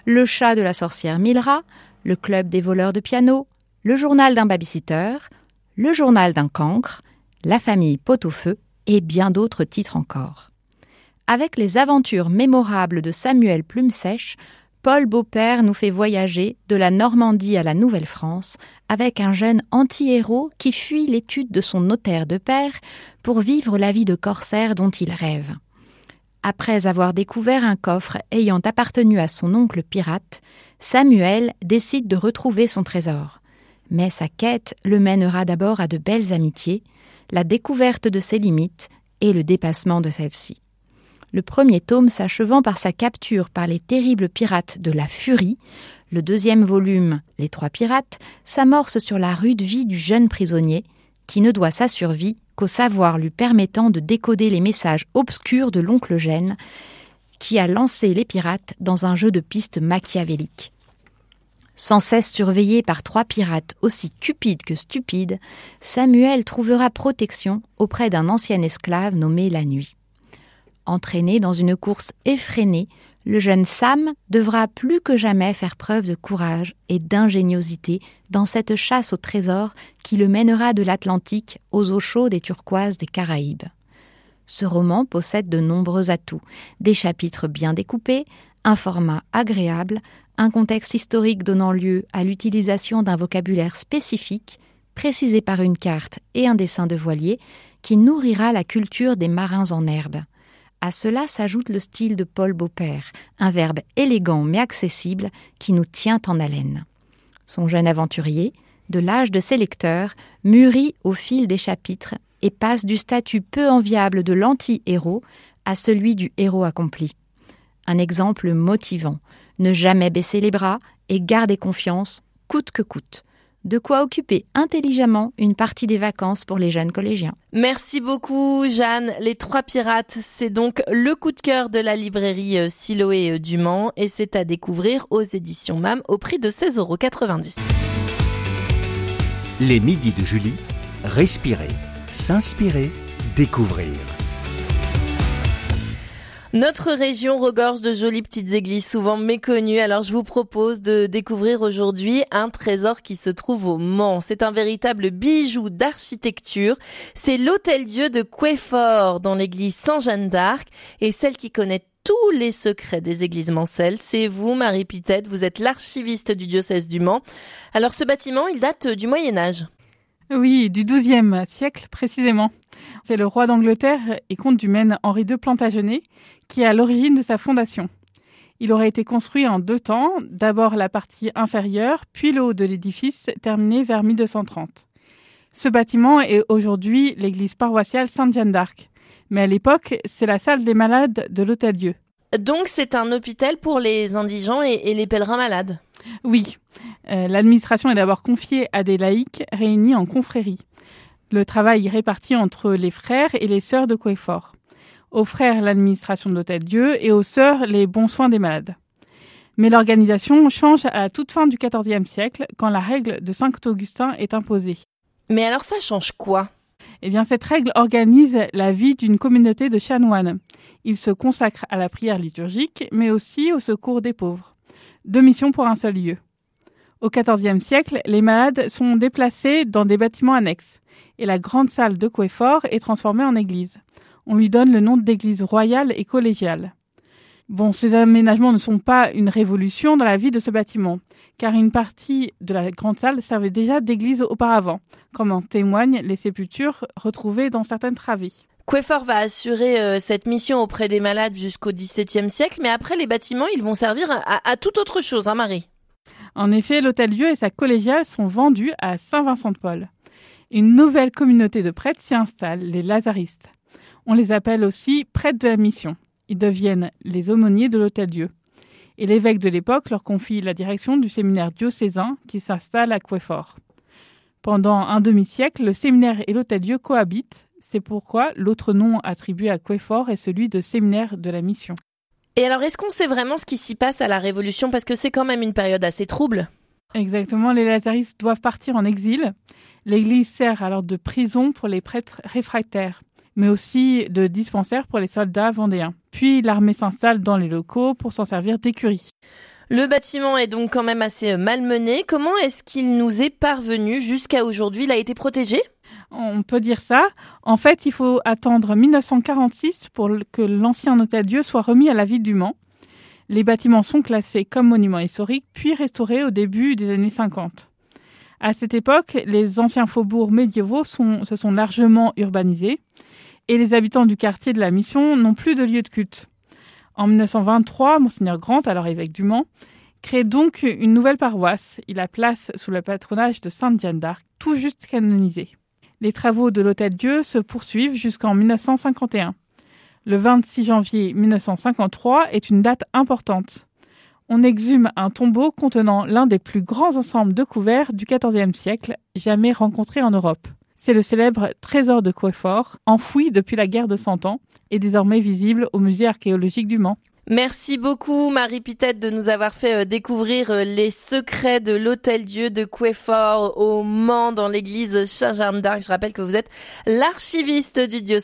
Le chat de la sorcière Milra, le club des voleurs de piano, le journal d'un babysitter, le journal d'un cancre, la famille Pot-au-feu et bien d'autres titres encore. Avec les aventures mémorables de Samuel Plume-Sèche, Paul Beaupère nous fait voyager de la Normandie à la Nouvelle-France avec un jeune anti-héros qui fuit l'étude de son notaire de père pour vivre la vie de corsaire dont il rêve. Après avoir découvert un coffre ayant appartenu à son oncle pirate, Samuel décide de retrouver son trésor. Mais sa quête le mènera d'abord à de belles amitiés, la découverte de ses limites et le dépassement de celles-ci. Le premier tome s'achevant par sa capture par les terribles pirates de la Furie, le deuxième volume, Les Trois Pirates, s'amorce sur la rude vie du jeune prisonnier, qui ne doit sa survie qu'au savoir lui permettant de décoder les messages obscurs de l'oncle Gênes, qui a lancé les pirates dans un jeu de pistes machiavélique. Sans cesse surveillé par trois pirates aussi cupides que stupides, Samuel trouvera protection auprès d'un ancien esclave nommé La Nuit. Entraîné dans une course effrénée, le jeune Sam devra plus que jamais faire preuve de courage et d'ingéniosité dans cette chasse au trésor qui le mènera de l'Atlantique aux eaux chaudes et turquoises des Caraïbes. Ce roman possède de nombreux atouts, des chapitres bien découpés, un format agréable, un contexte historique donnant lieu à l'utilisation d'un vocabulaire spécifique, précisé par une carte et un dessin de voilier, qui nourrira la culture des marins en herbe. À cela s'ajoute le style de Paul Beaupère, un verbe élégant mais accessible qui nous tient en haleine. Son jeune aventurier, de l'âge de ses lecteurs, mûrit au fil des chapitres et passe du statut peu enviable de l'anti-héros à celui du héros accompli. Un exemple motivant, ne jamais baisser les bras et garder confiance, coûte que coûte. De quoi occuper intelligemment une partie des vacances pour les jeunes collégiens. Merci beaucoup Jeanne. Les Trois Pirates, c'est donc le coup de cœur de la librairie Siloé du Mans et c'est à découvrir aux éditions MAM au prix de 16,90 €. Les midis de Julie, respirer, s'inspirer, découvrir. Notre région regorge de jolies petites églises souvent méconnues, alors je vous propose de découvrir aujourd'hui un trésor qui se trouve au Mans. C'est un véritable bijou d'architecture. C'est l'Hôtel-Dieu de Queffort dans l'église Saint-Jeanne d'Arc et celle qui connaît tous les secrets des églises mancelles, c'est vous, Marie Pittet, vous êtes l'archiviste du diocèse du Mans. Alors ce bâtiment, il date du Moyen-Âge. Oui, du XIIe siècle précisément. C'est le roi d'Angleterre et comte du Maine Henri II Plantagenet qui est à l'origine de sa fondation. Il aurait été construit en 2 temps, d'abord la partie inférieure, puis le haut de l'édifice, terminé vers 1230. Ce bâtiment est aujourd'hui l'église paroissiale Sainte-Jeanne d'Arc, mais à l'époque, c'est la salle des malades de l'Hôtel-Dieu. Donc c'est un hôpital pour les indigents et les pèlerins malades. Oui, l'administration est d'abord confiée à des laïcs réunis en confrérie. Le travail est réparti entre les frères et les sœurs de Queffort. Aux frères, l'administration de l'Hôtel-Dieu et aux sœurs, les bons soins des malades. Mais l'organisation change à la toute fin du XIVe siècle, quand la règle de Saint Augustin est imposée. Mais alors ça change quoi ? Eh bien, cette règle organise la vie d'une communauté de chanoines. Ils se consacrent à la prière liturgique, mais aussi au secours des pauvres. 2 missions pour un seul lieu. Au XIVe siècle, les malades sont déplacés dans des bâtiments annexes et la grande salle de Queffort est transformée en église. On lui donne le nom d'église royale et collégiale. Bon, ces aménagements ne sont pas une révolution dans la vie de ce bâtiment, car une partie de la grande salle servait déjà d'église auparavant, comme en témoignent les sépultures retrouvées dans certaines travées. Queffort va assurer cette mission auprès des malades jusqu'au XVIIe siècle, mais après les bâtiments, ils vont servir à toute autre chose, hein Marie ? En effet, l'Hôtel-Dieu et sa collégiale sont vendus à Saint-Vincent-de-Paul. Une nouvelle communauté de prêtres s'y installe, les Lazaristes. On les appelle aussi prêtres de la mission. Ils deviennent les aumôniers de l'Hôtel-Dieu. Et l'évêque de l'époque leur confie la direction du séminaire diocésain qui s'installe à Queffort. Pendant un demi-siècle, le séminaire et l'Hôtel-Dieu cohabitent. C'est pourquoi l'autre nom attribué à Queffort est celui de séminaire de la mission. Et alors, est-ce qu'on sait vraiment ce qui s'y passe à la Révolution ? Parce que c'est quand même une période assez trouble. Exactement, les lazaristes doivent partir en exil. L'église sert alors de prison pour les prêtres réfractaires, mais aussi de dispensaire pour les soldats vendéens. Puis l'armée s'installe dans les locaux pour s'en servir d'écurie. Le bâtiment est donc quand même assez malmené. Comment est-ce qu'il nous est parvenu jusqu'à aujourd'hui? Il a été protégé? On peut dire ça. En fait, il faut attendre 1946 pour que l'ancien Hôtel-Dieu soit remis à la ville du Mans. Les bâtiments sont classés comme monuments historiques, puis restaurés au début des années 50. À cette époque, les anciens faubourgs médiévaux se sont largement urbanisés et les habitants du quartier de la Mission n'ont plus de lieu de culte. En 1923, Monseigneur Grant, alors évêque du Mans, crée donc une nouvelle paroisse. Il la place sous le patronage de Sainte Jeanne d'Arc, tout juste canonisée. Les travaux de l'Hôtel-Dieu se poursuivent jusqu'en 1951. Le 26 janvier 1953 est une date importante. On exhume un tombeau contenant l'un des plus grands ensembles de couverts du XIVe siècle, jamais rencontré en Europe. C'est le célèbre trésor de Queffort, enfoui depuis la guerre de 100 ans et désormais visible au musée archéologique du Mans. Merci beaucoup Marie Pittet de nous avoir fait découvrir les secrets de l'Hôtel-Dieu de Queffort au Mans dans l'église Sainte Jeanne d'Arc. Je rappelle que vous êtes l'archiviste du diocèse